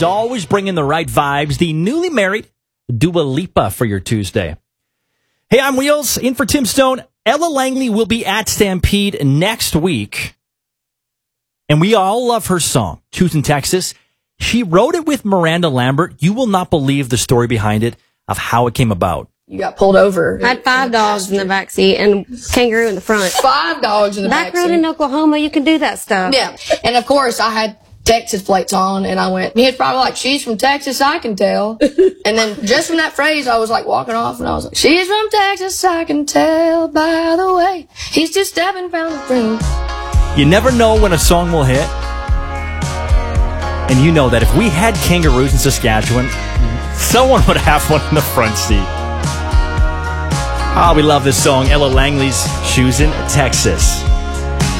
She's always bringing the right vibes. The newly married Dua Lipa for your Tuesday. Hey, I'm Wheels, in for Tim Stone. Ella Langley will be at Stampede next week. And we all love her song, Choosing Texas. She wrote it with Miranda Lambert. You will not believe the story behind it of how it came about. You got pulled over. I had 5 dogs in the back seat and kangaroo in the front. 5 dogs in the back seat. Back road in Oklahoma, you can do that stuff. Yeah. And of course, I had Texas plates on, and I went, he was probably like, she's from Texas, I can tell. And then just from that phrase, I was like walking off, and I was like, she's from Texas, I can tell by the way. He's just stepping down the room. You never know when a song will hit. And you know that if we had kangaroos in Saskatchewan, someone would have one in the front seat. Ah, we love this song, Ella Langley's Choosing Texas.